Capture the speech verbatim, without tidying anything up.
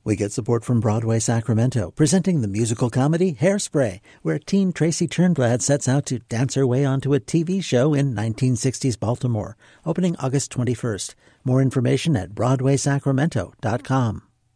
We get support from Broadway Sacramento, presenting the musical comedy Hairspray, where teen Tracy Turnblad sets out to dance her way onto a T V show in nineteen sixties Baltimore, opening August twenty-first. More information at broadway sacramento dot com.